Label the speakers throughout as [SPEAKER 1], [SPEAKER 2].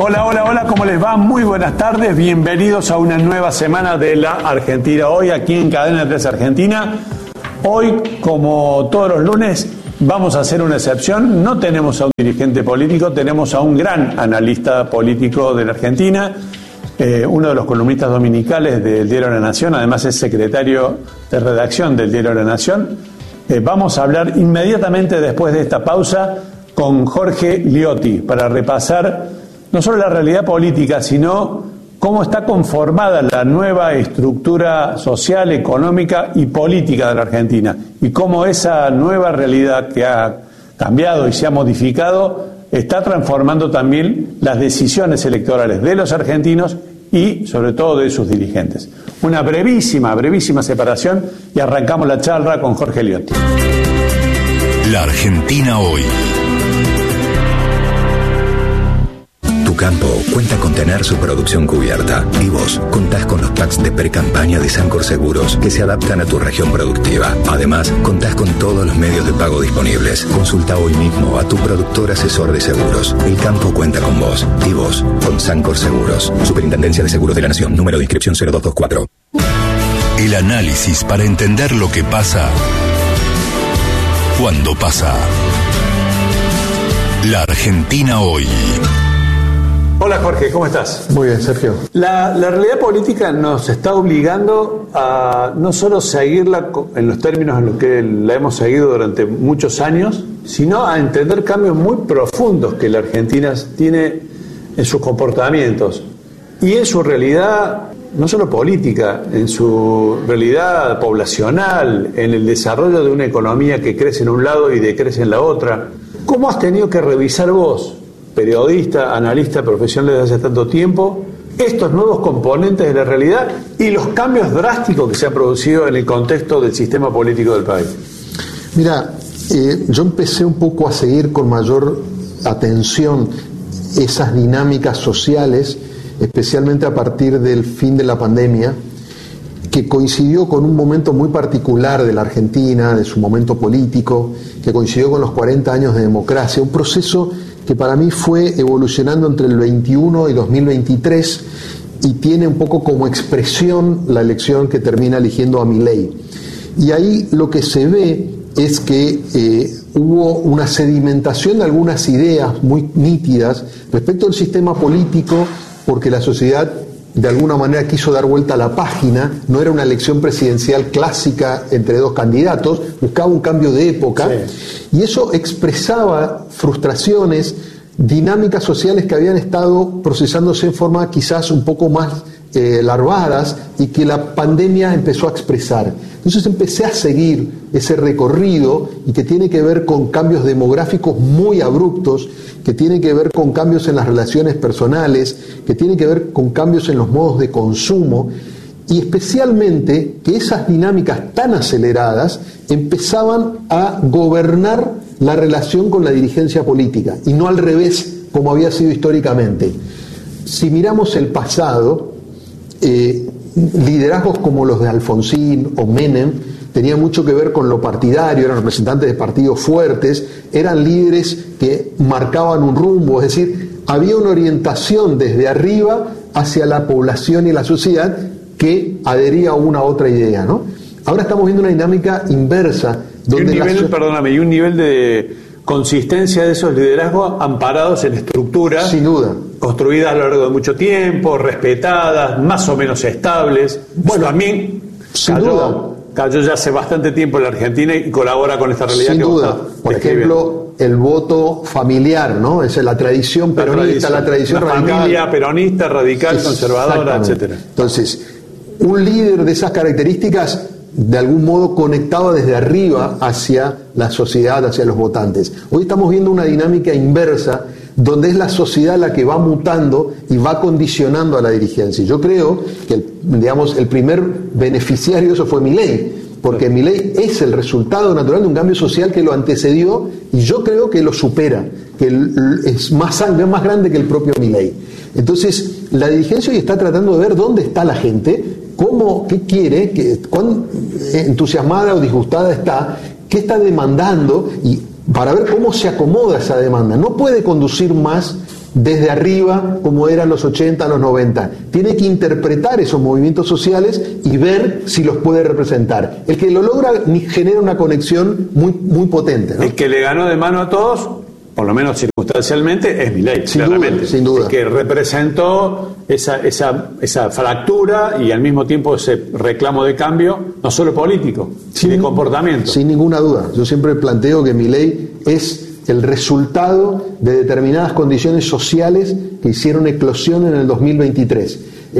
[SPEAKER 1] Hola, hola, hola, ¿cómo les va? Muy buenas tardes, bienvenidos a una nueva semana de la Argentina Hoy, aquí en Cadena 3 Argentina. Hoy, como todos los lunes, vamos a hacer una excepción. No tenemos a un dirigente político, tenemos a un gran analista político de la Argentina, uno de los columnistas dominicales del Diario de la Nación, además es secretario de redacción del Diario de la Nación. Vamos a hablar inmediatamente después de esta pausa con Jorge Liotti para repasar no solo la realidad política, sino cómo está conformada la nueva estructura social, económica y política de la Argentina y cómo esa nueva realidad que ha cambiado y se ha modificado está transformando también las decisiones electorales de los argentinos y sobre todo de sus dirigentes. Una brevísima separación y arrancamos la charla con Jorge Liotti.
[SPEAKER 2] La Argentina Hoy. Tu campo cuenta con tener su producción cubierta y vos contás con los packs de pre-campaña de Sancor Seguros que se adaptan a tu región productiva. Además, contás con todos los medios de pago disponibles. Consulta hoy mismo a tu productor asesor de seguros. El campo cuenta con vos y vos con Sancor Seguros. Superintendencia de Seguros de la Nación. Número de inscripción 0224. El análisis para entender lo que pasa cuando pasa. La Argentina Hoy.
[SPEAKER 1] Hola Jorge, ¿cómo estás?
[SPEAKER 3] Muy bien, Sergio.
[SPEAKER 1] La realidad política nos está obligando a no solo seguirla en los términos en los que la hemos seguido durante muchos años, sino a entender cambios muy profundos que la Argentina tiene en sus comportamientos y en su realidad, no solo política, en su realidad poblacional, en el desarrollo de una economía que crece en un lado y decrece en la otra. ¿Cómo has tenido que revisar vos, periodista, analista profesional desde hace tanto tiempo, estos nuevos componentes de la realidad y los cambios drásticos que se han producido en el contexto del sistema político del país?
[SPEAKER 3] Mira, yo empecé un poco a seguir con mayor atención esas dinámicas sociales, especialmente a partir del fin de la pandemia, que coincidió con un momento muy particular de la Argentina, de su momento político, que coincidió con los 40 años de democracia, un proceso que para mí fue evolucionando entre el 21 y 2023 y tiene un poco como expresión la elección que termina eligiendo a Milei. Y ahí lo que se ve es que hubo una sedimentación de algunas ideas muy nítidas respecto al sistema político, porque la sociedad de alguna manera quiso dar vuelta a la página, no era una elección presidencial clásica entre dos candidatos, buscaba un cambio de época, sí. Y eso expresaba frustraciones, dinámicas sociales que habían estado procesándose en forma quizás un poco más larvadas y que la pandemia empezó a expresar. Entonces empecé a seguir ese recorrido y que tiene que ver con cambios demográficos muy abruptos, que tiene que ver con cambios en las relaciones personales, que tiene que ver con cambios en los modos de consumo y especialmente que esas dinámicas tan aceleradas empezaban a gobernar la relación con la dirigencia política y no al revés como había sido históricamente. Si miramos el pasado, liderazgos como los de Alfonsín o Menem tenían mucho que ver con lo partidario, eran representantes de partidos fuertes, eran líderes que marcaban un rumbo, es decir, había una orientación desde arriba hacia la población y la sociedad que adhería a una u otra idea, ¿no? Ahora estamos viendo una dinámica inversa. Donde
[SPEAKER 1] y un nivel de consistencia de esos liderazgos amparados en estructuras,
[SPEAKER 3] sin duda,
[SPEAKER 1] construidas a lo largo de mucho tiempo, respetadas, más o menos estables. Bueno, también cayó ya hace bastante tiempo en la Argentina y colabora con esta realidad. Sin duda.
[SPEAKER 3] Por ejemplo, el voto familiar, ¿no? Es la tradición peronista, la tradición radical.
[SPEAKER 1] La familia peronista, radical, conservadora, etcétera.
[SPEAKER 3] Entonces, un líder de esas características de algún modo conectaba desde arriba hacia la sociedad, hacia los votantes. Hoy estamos viendo una dinámica inversa, donde es la sociedad la que va mutando y va condicionando a la dirigencia. Yo creo que el primer beneficiario de eso fue Milei, porque Milei es el resultado natural de un cambio social que lo antecedió y yo creo que lo supera, que es más grande que el propio Milei. Entonces, la dirigencia hoy está tratando de ver dónde está la gente, qué quiere, cuán entusiasmada o disgustada está, qué está demandando y para ver cómo se acomoda esa demanda. No puede conducir más desde arriba como eran los 80, los 90. Tiene que interpretar esos movimientos sociales y ver si los puede representar. El que lo logra genera una conexión muy, muy potente, ¿no?
[SPEAKER 1] El que le ganó de mano a todos, por lo menos circunstancialmente, es Milei, claramente.
[SPEAKER 3] Sin duda.
[SPEAKER 1] El que representó esa fractura y al mismo tiempo ese reclamo de cambio, no solo político, sino de comportamiento.
[SPEAKER 3] Sin ninguna duda. Yo siempre planteo que Milei es el resultado de determinadas condiciones sociales que hicieron eclosión en el 2023.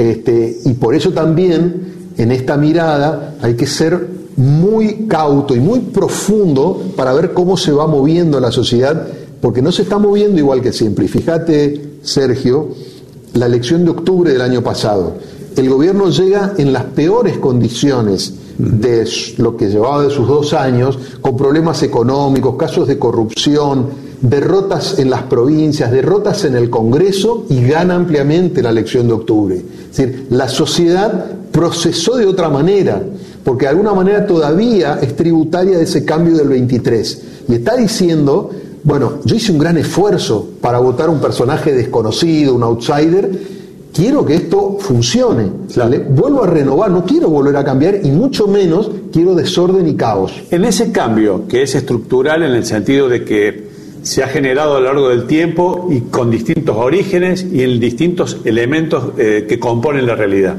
[SPEAKER 3] Y por eso también, en esta mirada, hay que ser muy cauto y muy profundo para ver cómo se va moviendo la sociedad, porque no se está moviendo igual que siempre. Y fíjate, Sergio, la elección de octubre del año pasado. El gobierno llega en las peores condiciones de lo que llevaba de sus 2 años, con problemas económicos, casos de corrupción, derrotas en las provincias, derrotas en el Congreso, y gana ampliamente la elección de octubre. Es decir, la sociedad procesó de otra manera, porque de alguna manera todavía es tributaria de ese cambio del 23. Y está diciendo, bueno, yo hice un gran esfuerzo para votar un personaje desconocido, un outsider, quiero que esto funcione, ¿vale? Vuelvo a renovar, no quiero volver a cambiar, y mucho menos quiero desorden y caos.
[SPEAKER 1] En ese cambio, que es estructural en el sentido de que se ha generado a lo largo del tiempo y con distintos orígenes y en distintos elementos que componen la realidad,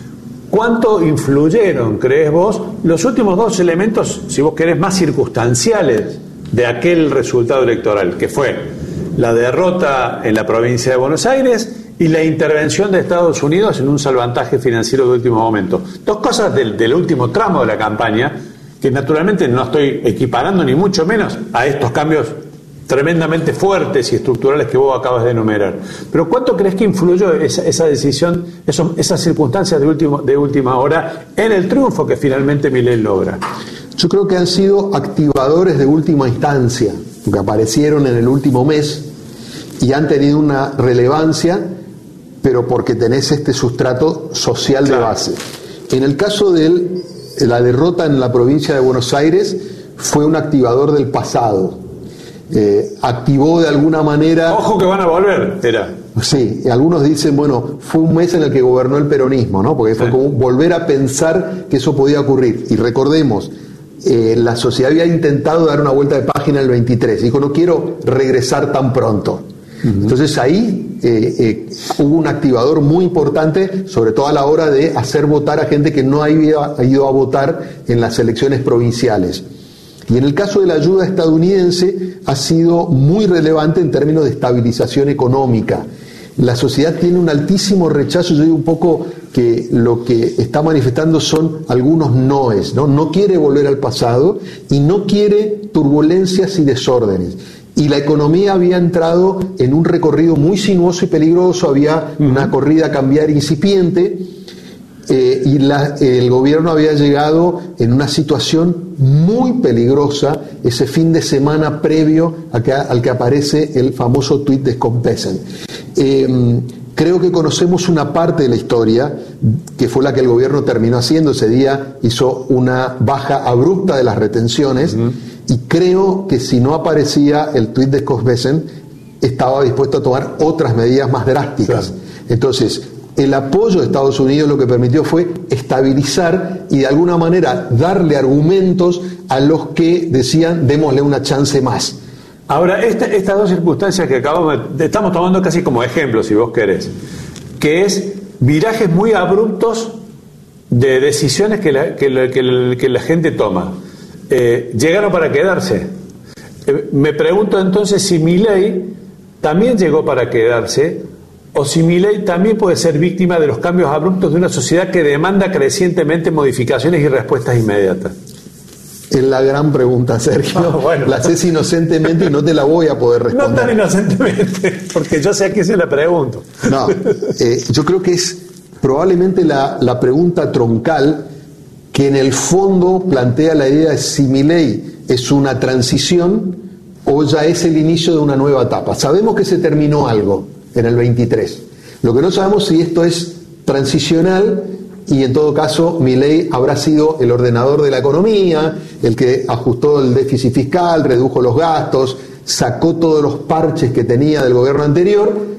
[SPEAKER 1] ¿cuánto influyeron, crees vos, los últimos 2 elementos, si vos querés, más circunstanciales de aquel resultado electoral, que fue la derrota en la provincia de Buenos Aires y la intervención de Estados Unidos en un salvataje financiero de último momento? 2 cosas del último tramo de la campaña, que naturalmente no estoy equiparando ni mucho menos a estos cambios tremendamente fuertes y estructurales que vos acabas de enumerar. Pero ¿cuánto crees que influyó esa decisión, esas circunstancias de última hora en el triunfo que finalmente Milei logra?
[SPEAKER 3] Yo creo que han sido activadores de última instancia, porque aparecieron en el último mes y han tenido una relevancia, pero porque tenés este sustrato social de base. En el caso de la derrota en la provincia de Buenos Aires, fue un activador del pasado. Activó de alguna manera...
[SPEAKER 1] Ojo que van a volver, era.
[SPEAKER 3] Sí, algunos dicen, bueno, fue un mes en el que gobernó el peronismo, ¿no? Porque fue como volver a pensar que eso podía ocurrir. Y recordemos, la sociedad había intentado dar una vuelta de página el 23. Dijo, no quiero regresar tan pronto. Entonces ahí hubo un activador muy importante, sobre todo a la hora de hacer votar a gente que no había ido a votar en las elecciones provinciales. Y en el caso de la ayuda estadounidense ha sido muy relevante en términos de estabilización económica. La sociedad tiene un altísimo rechazo. Yo digo un poco que lo que está manifestando son algunos noes, ¿no? No quiere volver al pasado y no quiere turbulencias y desórdenes. Y la economía había entrado en un recorrido muy sinuoso y peligroso, había una corrida a cambiar incipiente, y el gobierno había llegado en una situación muy peligrosa ese fin de semana previo al que aparece el famoso tuit de Skopesen. Creo que conocemos una parte de la historia, que fue la que el gobierno terminó haciendo. Ese día hizo una baja abrupta de las retenciones, y creo que si no aparecía el tuit de Skopesen, estaba dispuesto a tomar otras medidas más drásticas. Claro. Entonces, el apoyo de Estados Unidos lo que permitió fue estabilizar y de alguna manera darle argumentos a los que decían, démosle una chance más.
[SPEAKER 1] Ahora, estas 2 circunstancias que estamos tomando casi como ejemplo, si vos querés, que es virajes muy abruptos de decisiones que la gente toma, llegaron para quedarse. Me pregunto entonces si Milei también llegó para quedarse, o si Milei también puede ser víctima de los cambios abruptos de una sociedad que demanda crecientemente modificaciones y respuestas inmediatas.
[SPEAKER 3] Es la gran pregunta, Sergio. Bueno. La haces inocentemente y no te la voy a poder responder.
[SPEAKER 1] No tan inocentemente, porque yo sé a quién se la pregunto.
[SPEAKER 3] No, yo creo que es probablemente la pregunta troncal que en el fondo plantea la idea de si Milei es una transición o ya es el inicio de una nueva etapa. Sabemos que se terminó algo en el 23. Lo que no sabemos si esto es transicional, y en todo caso Milei habrá sido el ordenador de la economía, el que ajustó el déficit fiscal, redujo los gastos, sacó todos los parches que tenía del gobierno anterior,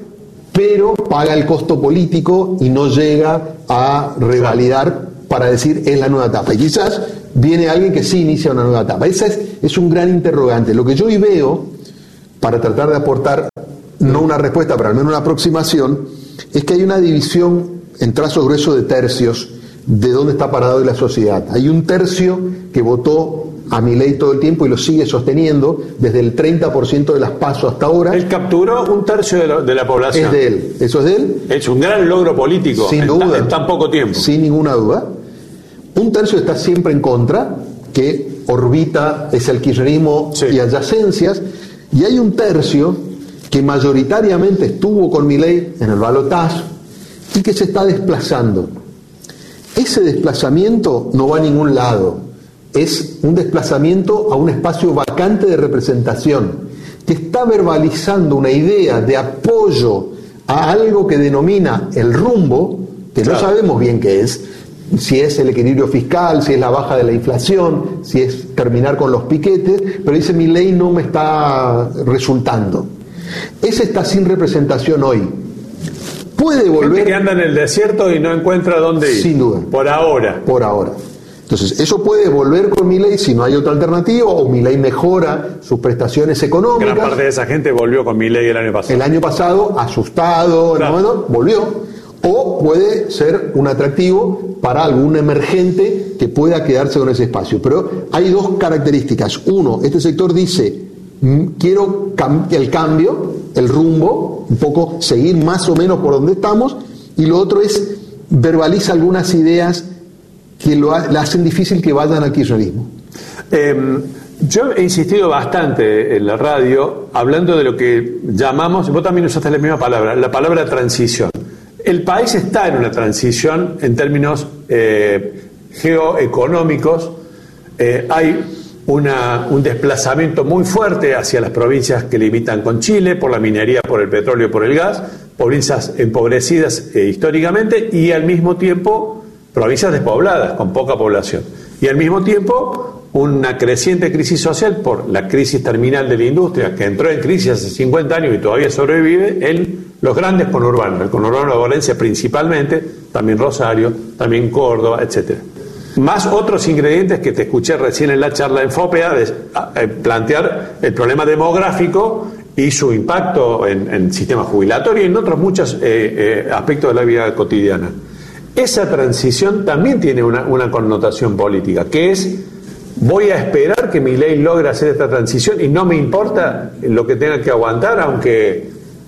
[SPEAKER 3] pero paga el costo político y no llega a revalidar para decir es la nueva etapa. Y quizás viene alguien que sí inicia una nueva etapa. Esa es un gran interrogante. Lo que yo hoy veo, para tratar de aportar no una respuesta, pero al menos una aproximación, es que hay una división en trazo grueso de tercios de dónde está parado hoy la sociedad. Hay un tercio que votó a Milei todo el tiempo y lo sigue sosteniendo desde el 30% de las PASO hasta ahora.
[SPEAKER 1] Él capturó un tercio de la población.
[SPEAKER 3] Es de él, eso es de él.
[SPEAKER 1] Es un gran logro político,
[SPEAKER 3] sin duda,
[SPEAKER 1] en tan poco tiempo.
[SPEAKER 3] Sin ninguna duda. Un tercio está siempre en contra, que orbita es el kirchnerismo y adyacencias, y hay un tercio que mayoritariamente estuvo con Milei en el balotaje y que se está desplazando. Ese desplazamiento no va a ningún lado, es un desplazamiento a un espacio vacante de representación, que está verbalizando una idea de apoyo a algo que denomina el rumbo, que no sabemos bien qué es, si es el equilibrio fiscal, si es la baja de la inflación, si es terminar con los piquetes, pero dice Milei no me está resultando. Ese está sin representación hoy. Puede volver...
[SPEAKER 1] Gente que anda en el desierto y no encuentra dónde ir.
[SPEAKER 3] Sin duda.
[SPEAKER 1] Por ahora.
[SPEAKER 3] Por ahora. Entonces, eso puede volver con Milei si no hay otra alternativa, o Milei mejora sus prestaciones económicas.
[SPEAKER 1] Gran parte de esa gente volvió con Milei el año pasado.
[SPEAKER 3] El año pasado, asustado, ¿no? Volvió. O puede ser un atractivo para algún emergente que pueda quedarse con ese espacio. Pero hay dos características. Uno, este sector dice, quiero el cambio, el rumbo, un poco seguir más o menos por donde estamos. Y lo otro es, verbaliza algunas ideas que le hacen difícil que vayan al kirchnerismo.
[SPEAKER 1] Yo he insistido bastante en la radio hablando de lo que llamamos, vos también usaste la misma palabra, la palabra transición. El país está en una transición en términos geoeconómicos. Hay un desplazamiento muy fuerte hacia las provincias que limitan con Chile, por la minería, por el petróleo, por el gas, provincias empobrecidas históricamente, y al mismo tiempo provincias despobladas, con poca población. Y al mismo tiempo una creciente crisis social por la crisis terminal de la industria, que entró en crisis hace 50 años y todavía sobrevive en los grandes conurbanos, el conurbano de Valencia principalmente, también Rosario, también Córdoba, etcétera. Más otros ingredientes que te escuché recién en la charla en FOPEA, plantear el problema demográfico y su impacto en el sistema jubilatorio y en otros muchos aspectos de la vida cotidiana. Esa transición también tiene una connotación política, que es: voy a esperar que Milei logre hacer esta transición y no me importa lo que tenga que aguantar, aunque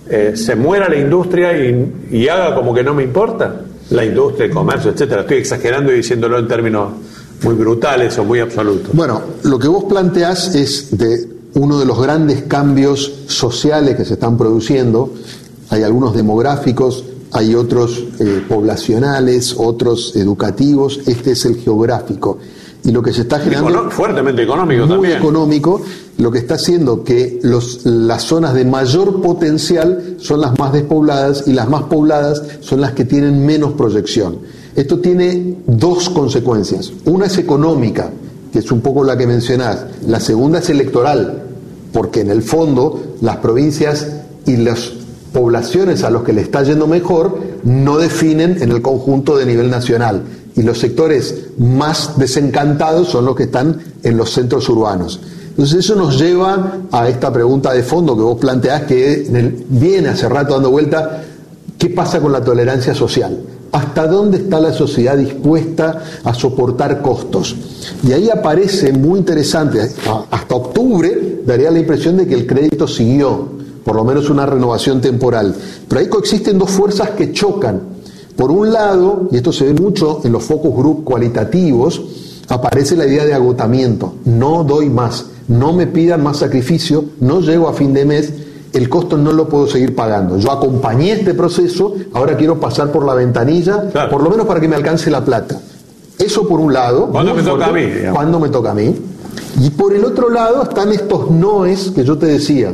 [SPEAKER 1] se muera la industria y haga como que no me importa. La industria, el comercio, etcétera. Estoy exagerando y diciéndolo en términos muy brutales o muy absolutos.
[SPEAKER 3] Bueno, lo que vos planteás es de uno de los grandes cambios sociales que se están produciendo. Hay algunos demográficos, hay otros poblacionales, otros educativos. Este es el geográfico. Y lo que se está generando...
[SPEAKER 1] fuertemente económico
[SPEAKER 3] muy
[SPEAKER 1] también.
[SPEAKER 3] Económico, lo que está haciendo que las zonas de mayor potencial son las más despobladas, y las más pobladas son las que tienen menos proyección. Esto tiene dos consecuencias. Una es económica, que es un poco la que mencionás. La segunda es electoral, porque en el fondo las provincias y las poblaciones a los que le está yendo mejor no definen en el conjunto de nivel nacional. Y los sectores más desencantados son los que están en los centros urbanos. Entonces eso nos lleva a esta pregunta de fondo que vos planteás, que viene hace rato dando vuelta: ¿qué pasa con la tolerancia social? ¿Hasta dónde está la sociedad dispuesta a soportar costos? Y ahí aparece muy interesante, hasta octubre daría la impresión de que el crédito siguió, por lo menos una renovación temporal. Pero ahí coexisten dos fuerzas que chocan. Por un lado, y esto se ve mucho en los focus group cualitativos, aparece la idea de agotamiento. No doy más, no me pidan más sacrificio, no llego a fin de mes, el costo no lo puedo seguir pagando. Yo acompañé este proceso, ahora quiero pasar por la ventanilla, claro, por lo menos para que me alcance la plata. Eso por un lado.
[SPEAKER 1] ¿Cuándo me toca a mí? Digamos.
[SPEAKER 3] ¿Cuándo me toca a mí? Y por el otro lado están estos noes que yo te decía.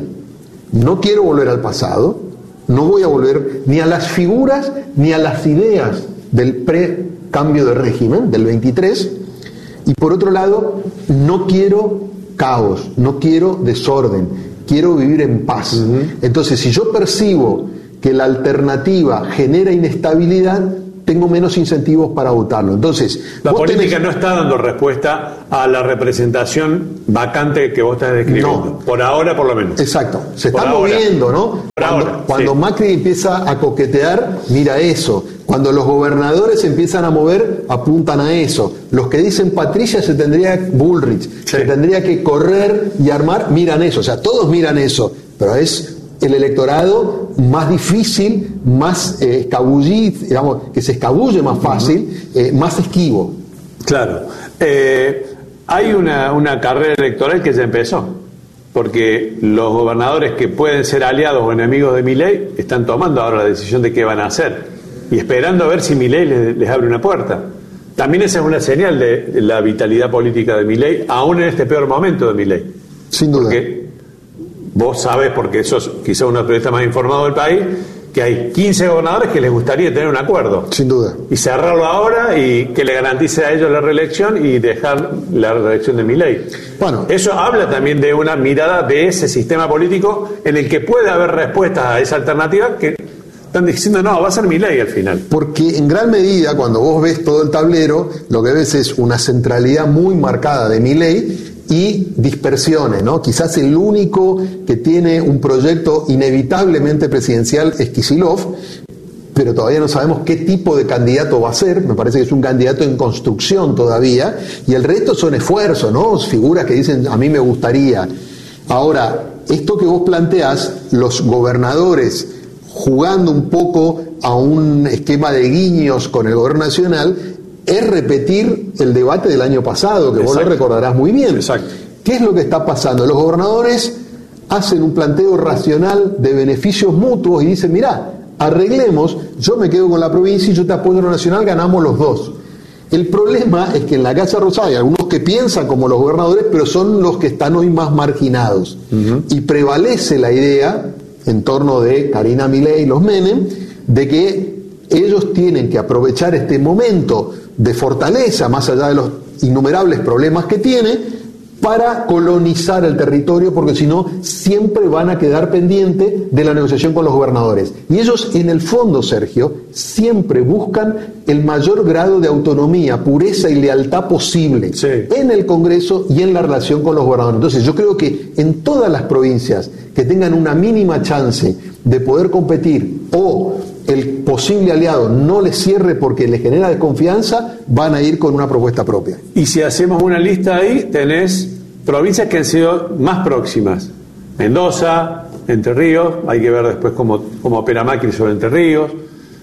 [SPEAKER 3] No quiero volver al pasado. No voy a volver ni a las figuras ni a las ideas del pre-cambio de régimen, del 23, y por otro lado, no quiero caos, no quiero desorden, quiero vivir en paz. Entonces, si yo percibo que la alternativa genera inestabilidad, tengo menos incentivos para votarlo. Entonces,
[SPEAKER 1] la política no está dando respuesta a la representación vacante que vos estás describiendo. No. Por ahora, por lo menos.
[SPEAKER 3] Exacto. Se está moviendo, ¿no? Cuando Macri empieza a coquetear, mira eso. Cuando los gobernadores empiezan a mover, apuntan a eso. Los que dicen Patricia se tendría que correr y armar, miran eso. O sea, todos miran eso. Pero es el electorado más difícil, más escabullido, digamos, que se escabulle más fácil, más esquivo.
[SPEAKER 1] Claro. Hay una carrera electoral que ya empezó, porque los gobernadores que pueden ser aliados o enemigos de Milei están tomando ahora la decisión de qué van a hacer y esperando a ver si Milei les abre una puerta. También esa es una señal de la vitalidad política de Milei, aún en este peor momento de Milei.
[SPEAKER 3] Sin duda.
[SPEAKER 1] Porque vos sabés, porque sos quizá uno de los periodistas más informados del país, que hay 15 gobernadores que les gustaría tener un acuerdo.
[SPEAKER 3] Sin duda.
[SPEAKER 1] Y cerrarlo ahora y que le garantice a ellos la reelección y dejar la reelección de Milei.
[SPEAKER 3] Bueno,
[SPEAKER 1] eso habla también de una mirada de ese sistema político en el que puede haber respuestas a esa alternativa que están diciendo, no, va a ser Milei al final.
[SPEAKER 3] Porque en gran medida, cuando vos ves todo el tablero, lo que ves es una centralidad muy marcada de Milei y dispersiones, ¿no? Quizás el único que tiene un proyecto inevitablemente presidencial es Kicillof, pero todavía no sabemos qué tipo de candidato va a ser. Me parece que es un candidato en construcción todavía, y el resto son esfuerzos, ¿no? Figuras que dicen, a mí me gustaría. Ahora, esto que vos planteás, los gobernadores jugando un poco a un esquema de guiños con el gobierno nacional, es repetir el debate del año pasado, que vos lo recordarás muy bien.
[SPEAKER 1] Exacto.
[SPEAKER 3] ¿Qué es lo que está pasando? Los gobernadores hacen un planteo racional de beneficios mutuos y dicen, mirá, arreglemos, yo me quedo con la provincia y yo te apoyo a lo nacional, ganamos los dos. El problema es que en la Casa Rosada hay algunos que piensan como los gobernadores, pero son los que están hoy más marginados. Y prevalece la idea, en torno de Karina Milei y los Menem, de que ellos tienen que aprovechar este momento de fortaleza, más allá de los innumerables problemas que tiene, para colonizar el territorio, porque si no, siempre van a quedar pendientes de la negociación con los gobernadores. Y ellos, en el fondo, Sergio, siempre buscan el mayor grado de autonomía, pureza y lealtad posible en el Congreso y en la relación con los gobernadores. Entonces, yo creo que en todas las provincias que tengan una mínima chance de poder competir o el posible aliado no les cierre porque les genera desconfianza, van a ir con una propuesta propia.
[SPEAKER 1] Y si hacemos una lista ahí, tenés provincias que han sido más próximas. Mendoza, Entre Ríos, hay que ver después cómo opera Macri sobre Entre Ríos.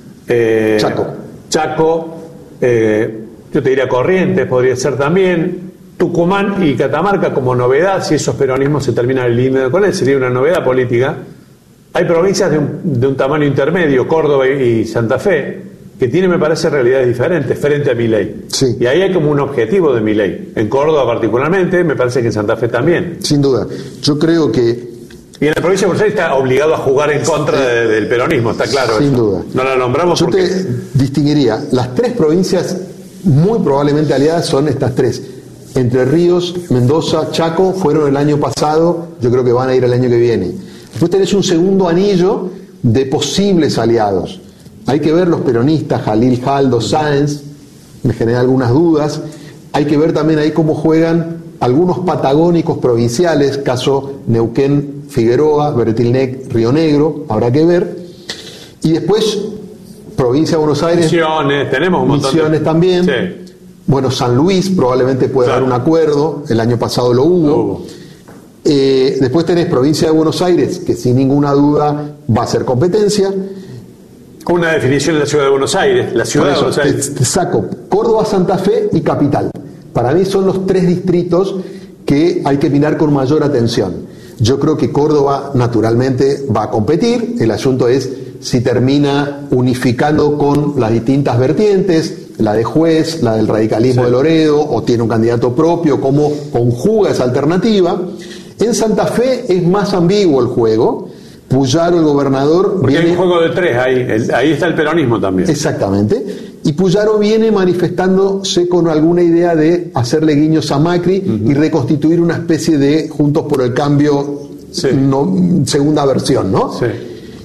[SPEAKER 1] Chaco, yo te diría Corrientes, podría ser también. Tucumán y Catamarca como novedad, si esos peronismos se terminan alineando con él, sería una novedad política. Hay provincias de un tamaño intermedio, Córdoba y Santa Fe, que tienen, me parece, realidades diferentes frente a Milei.
[SPEAKER 3] Sí.
[SPEAKER 1] Y ahí hay como un objetivo de Milei. En Córdoba particularmente, me parece que en Santa Fe también.
[SPEAKER 3] Sin duda. Yo creo que...
[SPEAKER 1] Y en la provincia de Buenos Aires está obligado a jugar en contra del peronismo, está claro.
[SPEAKER 3] Sin
[SPEAKER 1] eso.
[SPEAKER 3] duda.
[SPEAKER 1] No la nombramos porque...
[SPEAKER 3] Yo te distinguiría. Las tres provincias muy probablemente aliadas son estas tres. Entre Ríos, Mendoza, Chaco fueron el año pasado, yo creo que van a ir el año que viene. Después tenés un segundo anillo de posibles aliados. Hay que ver los peronistas, Jalil, Jaldo, Sáenz, me genera algunas dudas. Hay que ver también ahí cómo juegan algunos patagónicos provinciales, caso Neuquén, Figueroa, Bertilnec, Río Negro, habrá que ver. Y después, provincia de Buenos Aires.
[SPEAKER 1] Misiones, tenemos un montón
[SPEAKER 3] Misiones también.
[SPEAKER 1] Sí.
[SPEAKER 3] Bueno, San Luis probablemente pueda haber un acuerdo, el año pasado lo hubo. Después tenés provincia de Buenos Aires, que sin ninguna duda va a ser competencia.
[SPEAKER 1] Una definición de la ciudad de Buenos Aires. La ciudad de Buenos Aires.
[SPEAKER 3] Te saco Córdoba, Santa Fe y Capital. Para mí son los tres distritos que hay que mirar con mayor atención. Yo creo que Córdoba naturalmente va a competir. El asunto es si termina unificando con las distintas vertientes, la de Juez, la del radicalismo de Loredo, o tiene un candidato propio, cómo conjuga esa alternativa. En Santa Fe es más ambiguo el juego. Puyaro, el gobernador...
[SPEAKER 1] Porque hay un juego de tres ahí está el peronismo también.
[SPEAKER 3] Exactamente. Y Puyaro viene manifestándose con alguna idea de hacerle guiños a Macri y reconstituir una especie de Juntos por el Cambio segunda versión, ¿no?
[SPEAKER 1] Sí.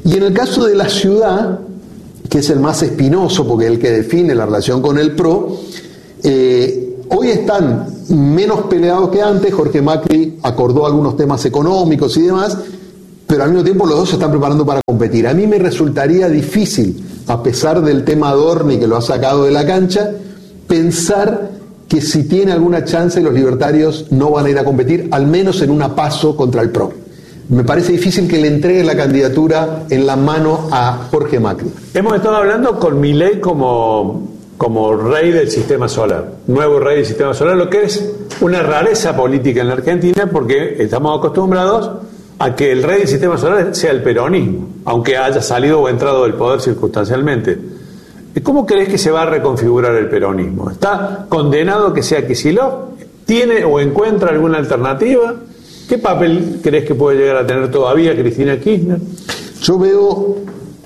[SPEAKER 3] Y en el caso de la ciudad, que es el más espinoso, porque es el que define la relación con el PRO, hoy están menos peleados que antes. Jorge Macri acordó algunos temas económicos y demás, pero al mismo tiempo los dos se están preparando para competir. A mí me resultaría difícil, a pesar del tema Adorni que lo ha sacado de la cancha, pensar que si tiene alguna chance los libertarios no van a ir a competir, al menos en una PASO contra el PRO. Me parece difícil que le entregue la candidatura en la mano a Jorge Macri.
[SPEAKER 1] Hemos estado hablando con Milei como rey del sistema solar, nuevo rey del sistema solar, lo que es una rareza política en la Argentina, porque estamos acostumbrados a que el rey del sistema solar sea el peronismo, aunque haya salido o entrado del poder circunstancialmente. ¿Cómo crees que se va a reconfigurar el peronismo? ¿Está condenado que sea Kicillof? ¿Tiene o encuentra alguna alternativa? ¿Qué papel crees que puede llegar a tener todavía Cristina Kirchner?
[SPEAKER 3] Yo veo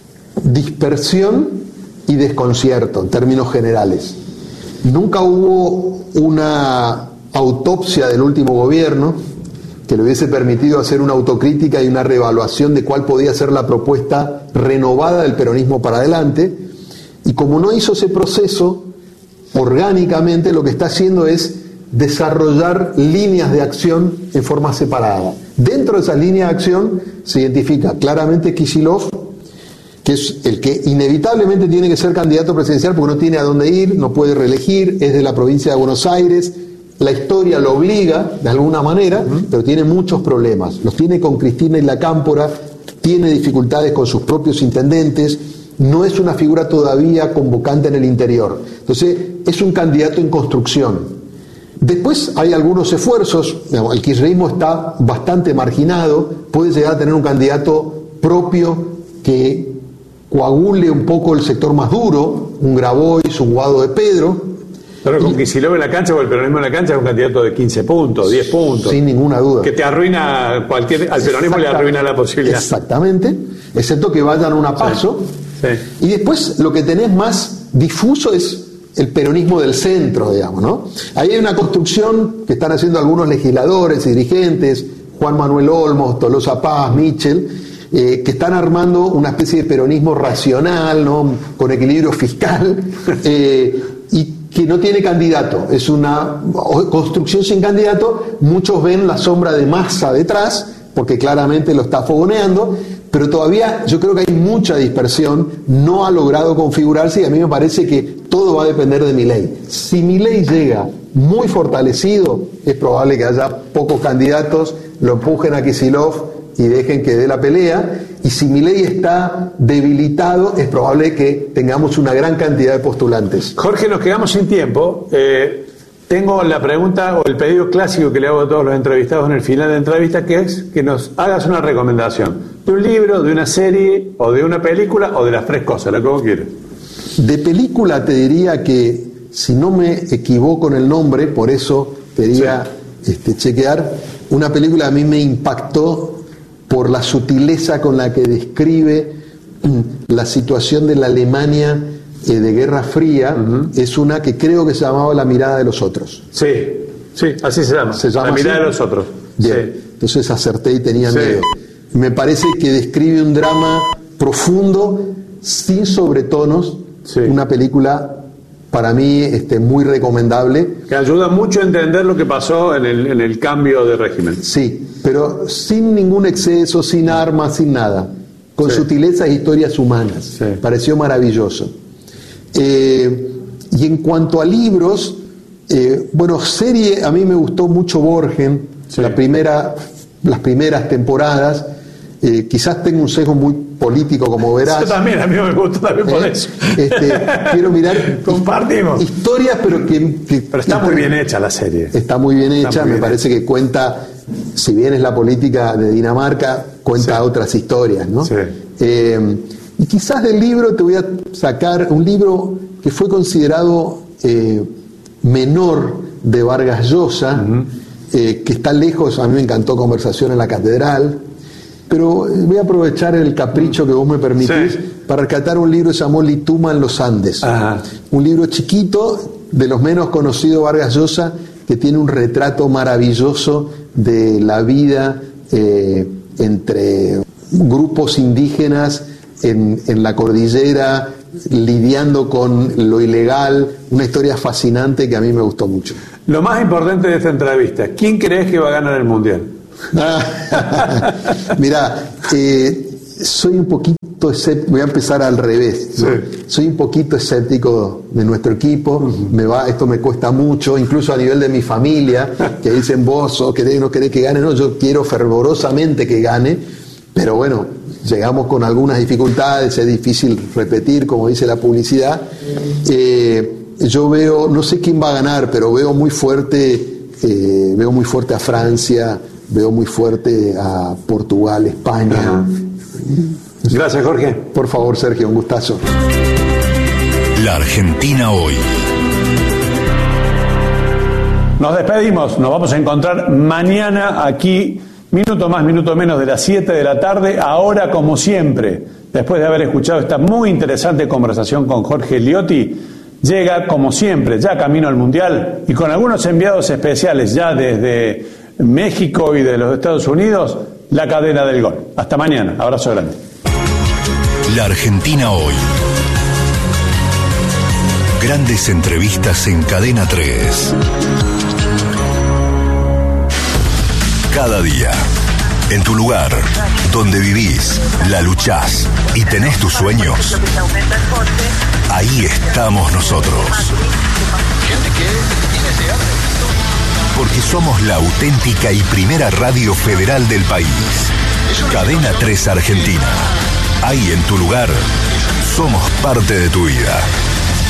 [SPEAKER 3] dispersión y desconcierto en términos generales. Nunca hubo una autopsia del último gobierno que le hubiese permitido hacer una autocrítica y una reevaluación de cuál podía ser la propuesta renovada del peronismo para adelante. Y como no hizo ese proceso, orgánicamente lo que está haciendo es desarrollar líneas de acción en forma separada. Dentro de esas líneas de acción se identifica claramente Kicillof, que es el que inevitablemente tiene que ser candidato presidencial porque no tiene a dónde ir, no puede reelegir, es de la provincia de Buenos Aires, la historia lo obliga de alguna manera, pero tiene muchos problemas. Los tiene con Cristina y la Cámpora, tiene dificultades con sus propios intendentes, no es una figura todavía convocante en el interior. Entonces, es un candidato en construcción. Después hay algunos esfuerzos, el kirchnerismo está bastante marginado, puede llegar a tener un candidato propio que coagule un poco el sector más duro, un Grabois, un Guado de Pedro.
[SPEAKER 1] Pero con Kicillof en la cancha o el peronismo en la cancha es un candidato de 15 puntos, 10 puntos.
[SPEAKER 3] Sin ninguna duda.
[SPEAKER 1] Que te arruina al peronismo le arruina la posibilidad.
[SPEAKER 3] Exactamente, excepto que vayan a una PASO.
[SPEAKER 1] Sí.
[SPEAKER 3] Y después lo que tenés más difuso es el peronismo del centro, digamos, ¿no? Ahí hay una construcción que están haciendo algunos legisladores y dirigentes, Juan Manuel Olmos, Tolosa Paz, Michel, que están armando una especie de peronismo racional, ¿no? Con equilibrio fiscal, y que no tiene candidato. Es una construcción sin candidato. Muchos ven la sombra de Massa detrás, porque claramente lo está fogoneando, pero todavía yo creo que hay mucha dispersión, no ha logrado configurarse, y a mí me parece que todo va a depender de Milei. Si Milei llega muy fortalecido, es probable que haya pocos candidatos, lo empujen a Kicillof y dejen que dé la pelea, y si Milei está debilitado, es probable que tengamos una gran cantidad de postulantes.
[SPEAKER 1] Jorge, nos quedamos sin tiempo. Tengo la pregunta o el pedido clásico que le hago a todos los entrevistados en el final de la entrevista, que es que nos hagas una recomendación de un libro, de una serie, o de una película, o de las tres cosas, lo que vos quieras.
[SPEAKER 3] De película te diría que, si no me equivoco en el nombre, por eso quería chequear, una película a mí me impactó por la sutileza con la que describe la situación de la Alemania de Guerra Fría. Es una que creo que se llamaba La mirada de los otros.
[SPEAKER 1] Sí, así se llama. La mirada de los otros.
[SPEAKER 3] Bien,
[SPEAKER 1] sí.
[SPEAKER 3] Entonces acerté y tenía miedo. Me parece que describe un drama profundo, sin sobretonos, una película para mí muy recomendable.
[SPEAKER 1] Que ayuda mucho a entender lo que pasó en el cambio de régimen.
[SPEAKER 3] Sí, pero sin ningún exceso, sin armas, sin nada. Con sutileza e historias humanas. Pareció maravilloso. Y en cuanto a libros, serie, a mí me gustó mucho Borgen, las primeras temporadas. Quizás tengo un sesgo muy político, como verás.
[SPEAKER 1] Yo también, a mí me gustó también por eso.
[SPEAKER 3] Quiero mirar
[SPEAKER 1] compartimos
[SPEAKER 3] historias, pero
[SPEAKER 1] pero está muy bien hecha la serie.
[SPEAKER 3] Está muy bien hecha, me parece que cuenta, si bien es la política de Dinamarca, cuenta otras historias, ¿no? Y quizás del libro te voy a sacar un libro que fue considerado menor de Vargas Llosa, que está lejos. A mí me encantó Conversación en la Catedral, pero voy a aprovechar el capricho que vos me permitís para rescatar un libro que se llamó Lituma en los Andes. Un libro chiquito, de los menos conocidos de Vargas Llosa, que tiene un retrato maravilloso de la vida entre grupos indígenas en la cordillera, lidiando con lo ilegal, una historia fascinante que a mí me gustó mucho.
[SPEAKER 1] Lo más importante de esta entrevista, ¿quién crees que va a ganar el Mundial?
[SPEAKER 3] Mirá, soy un poquito escéptico, voy a empezar al revés, ¿no? Sí. Soy un poquito escéptico de nuestro equipo, esto me cuesta mucho, incluso a nivel de mi familia, que dicen vos no querés que gane, no, yo quiero fervorosamente que gane, pero bueno, llegamos con algunas dificultades, es difícil repetir, como dice la publicidad. Yo veo, no sé quién va a ganar, pero veo muy fuerte a Francia, veo muy fuerte a Portugal, España.
[SPEAKER 1] Ajá. Gracias, Jorge.
[SPEAKER 3] Por favor, Sergio, un gustazo.
[SPEAKER 2] La Argentina hoy.
[SPEAKER 1] Nos despedimos, nos vamos a encontrar mañana aquí, minuto más, minuto menos de las 7 de la tarde, ahora como siempre, después de haber escuchado esta muy interesante conversación con Jorge Liotti, llega como siempre, ya camino al Mundial y con algunos enviados especiales ya desde México y de los Estados Unidos, la cadena del gol. Hasta mañana, abrazo grande.
[SPEAKER 2] La Argentina hoy. Grandes entrevistas en Cadena 3. Cada día, en tu lugar, donde vivís, la luchás y tenés tus sueños, ahí estamos nosotros. Porque somos la auténtica y primera radio federal del país. Cadena 3 Argentina. Ahí en tu lugar, somos parte de tu vida.